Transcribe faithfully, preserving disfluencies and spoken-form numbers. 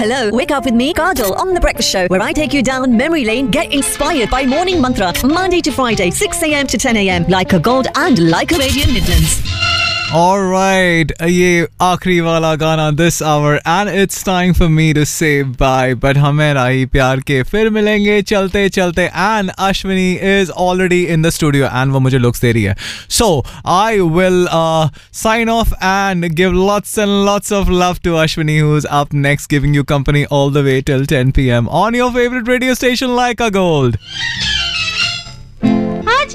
hello. Wake up with me, Kajal, on The Breakfast Show, where I take you down memory lane, get inspired by Morning Mantra, Monday to Friday, six a.m. to ten a.m. Like a Gold and Like a Radio Midlands. Alright, ये आखिरी वाला गाना this hour and it's time for me to say bye. But हमें राही प्यार के फिर मिलेंगे चलते चलते and Ashwini is already in the studio and वो मुझे looks दे रही है. So I will uh, sign off and give lots and lots of love to Ashwini, who's up next giving you company all the way till ten p.m. on your favorite radio station Like a Gold.